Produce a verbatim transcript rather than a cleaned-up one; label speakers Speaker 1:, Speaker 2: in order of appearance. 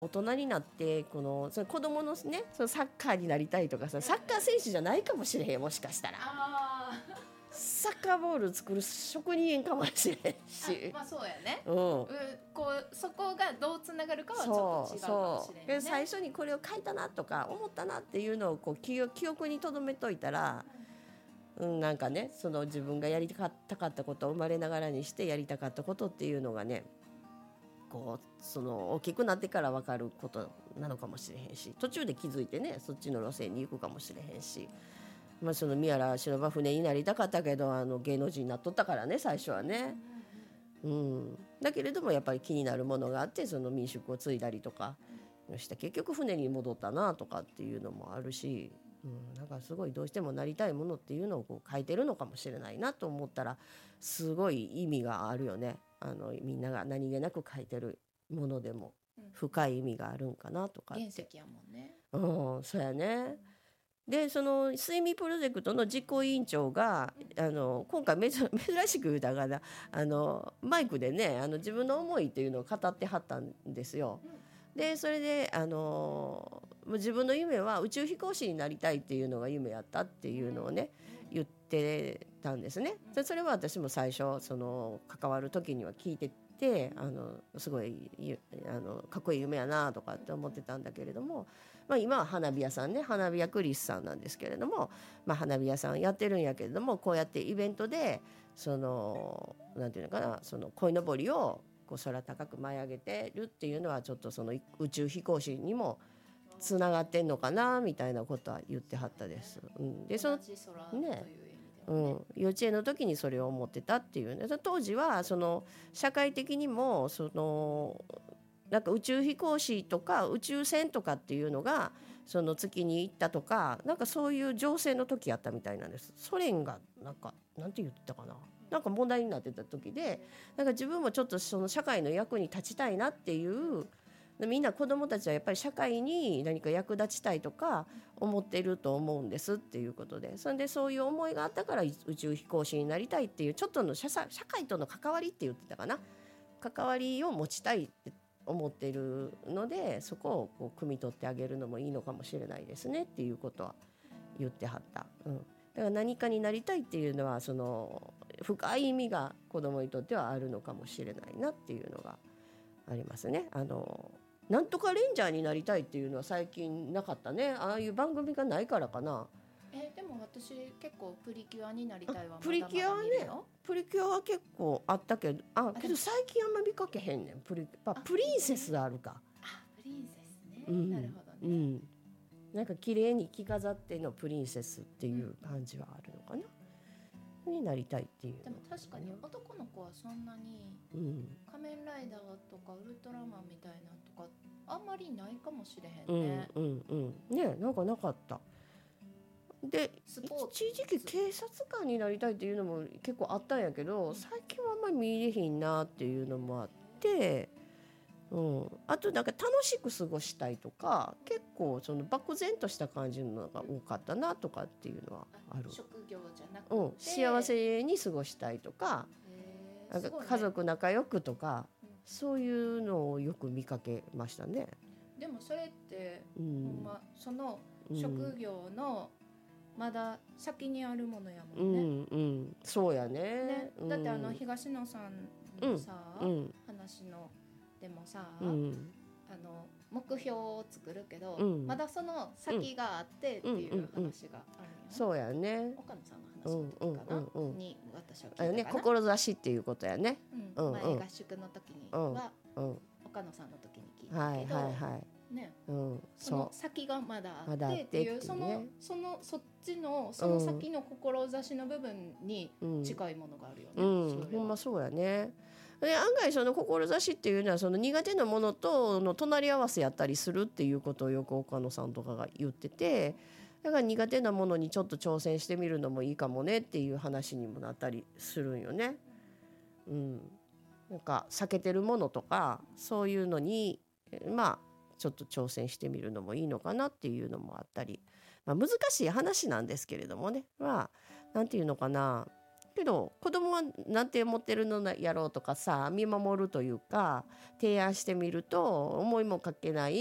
Speaker 1: 大人になってこのその子供のねそのサッカーになりたいとかさ、サッカー選手じゃないかもしれへん、もしかしたら
Speaker 2: あ
Speaker 1: サッカーボール作る職人かもしれんし、
Speaker 2: まあそうやね、
Speaker 1: うん、
Speaker 2: うこうそこがどうつながるかはちょっと違うかもしれんね。
Speaker 1: で最初にこれを書いたなとか思ったなっていうのをこう記記憶に留めといたら、うん、なんかねその自分がやりたかったことを生まれながらにしてやりたかったことっていうのがねこうその大きくなってから分かることなのかもしれへんし、途中で気づいてねそっちの路線に行くかもしれへんし、まあ、その宮良忍ば船になりたかったけどあの芸能人になっとったからね最初はね、うん、だけれどもやっぱり気になるものがあってその民宿を継いだりとかした結局船に戻ったなとかっていうのもあるし、うん、なんかすごいどうしてもなりたいものっていうのをこう書いてるのかもしれないなと思ったらすごい意味があるよね。あのみんなが何気なく書いてるものでも深い意味があるんかなとかって、
Speaker 2: 原石やもんね。
Speaker 1: うん、そうやね。でその睡眠プロジェクトの実行委員長があの今回珍しく言うたかなあのマイクでねあの自分の思いっていうのを語ってはったんですよ。でそれであの自分の夢は宇宙飛行士になりたいっていうのが夢やったっていうのをね言ってたんですね。でそれは私も最初その関わる時には聞いててあのすごいあのかっこいい夢やなとかって思ってたんだけれども、まあ、今は花火屋さんね花火屋クリスさんなんですけれども、まあ、花火屋さんやってるんやけれどもこうやってイベントでそのなんていうのかなその鯉のぼりをこう空高く舞い上げてるっていうのはちょっとその宇宙飛行士にもつながってんのかなみたいなことは言ってはったです。うん、でそのねうん、幼稚園の時にそれを思ってたっていうね。当時はその社会的にもそのなんか宇宙飛行士とか宇宙船とかっていうのがその月に行ったとかなんかそういう情勢の時やったみたいなんです。ソ連がなんかなんて言ってたかななんか問題になってた時でなんか自分もちょっとその社会の役に立ちたいなっていうみんな子どもたちはやっぱり社会に何か役立ちたいとか思ってると思うんですっていうことでそれでそういう思いがあったから宇宙飛行士になりたいっていうちょっとの社社会との関わりって言ってたかな関わりを持ちたいって思っているのでそこをこう汲み取ってあげるのもいいのかもしれないですねっていうことは言ってはった、うん、だから何かになりたいっていうのはその深い意味が子どもにとってはあるのかもしれないなっていうのがありますね。あのなんとかレンジャーになりたいっていうのは最近なかったね。ああいう番組がないからかな。
Speaker 2: えでも私結構プリキュアになりたいわ。
Speaker 1: プリキュアはねプリキュアは結構あったけどあけど最近あんま見かけへんねん。プリ、まあ、プリンセスあるか
Speaker 2: あプリンセスね、
Speaker 1: うん、
Speaker 2: なるほどね、
Speaker 1: うん、なんか綺麗に着飾ってのプリンセスっていう感じはあるのかな、うん、になりたいっていう。
Speaker 2: でも確かに男の子はそんなに仮面ライダーとかウルトラマンみたいなとかあんまりないかもしれへんね。
Speaker 1: うんうんうんねなんかなかった。で一時期警察官になりたいっていうのも結構あったんやけど最近はあんまり見えひんなっていうのもあって、うん、あとなんか楽しく過ごしたいとか結構その漠然とした感じのが多かったなとかっていうのはある。
Speaker 2: 職業じゃなくて、
Speaker 1: うん、幸せに過ごしたいとか、なんか家族仲良くとか、うん、そういうのをよく見かけましたね。
Speaker 2: でもそれって、
Speaker 1: うん
Speaker 2: ま、その職業のまだ先にあるものやもんね、
Speaker 1: うんうん、そうや ね,
Speaker 2: ね、
Speaker 1: うん、
Speaker 2: だってあの東野さんのさ、うん、話のでもさ、うん、あの目標を作るけど、うん、まだその先があってっていう話があるんよ、
Speaker 1: そうやね
Speaker 2: 岡野さんの話の時かな、うんうんうん、に私は聞いたかな、
Speaker 1: ね、志っていうことやね、
Speaker 2: うんうん、前合宿の時には、うんうん、岡野さんの時に聞いたけど、はいはいはいねうん、その先がまだあってっていう、ま、そのそのそっちのその先の志の部分に近いものがあるよね。うん、
Speaker 1: うん、ほんまそうやね。で案外その志っていうのはその苦手なものとの隣り合わせやったりするっていうことをよく岡野さんとかが言ってて、だから苦手なものにちょっと挑戦してみるのもいいかもねっていう話にもなったりするんよね。うん、なんか避けてるものとかそういうのにまあちょっと挑戦してみるのもいいのかなっていうのもあったり、まあ、難しい話なんですけれどもね、まあなんていうのかな、 けど子供はなんて思ってるのやろうとかさ見守るというか提案してみると思いもかけない